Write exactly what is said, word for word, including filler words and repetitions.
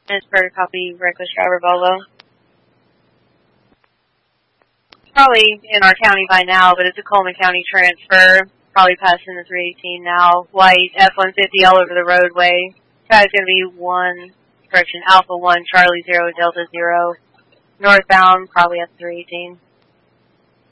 Transfer, copy, reckless driver, Volvo. Probably in our county by now, but it's a Coleman County transfer. Probably passing the three eighteen now. White, F one fifty all over the roadway. Tag's going to be one, correction, Alpha one, Charlie zero, Delta zero. Northbound, probably at three eighteen.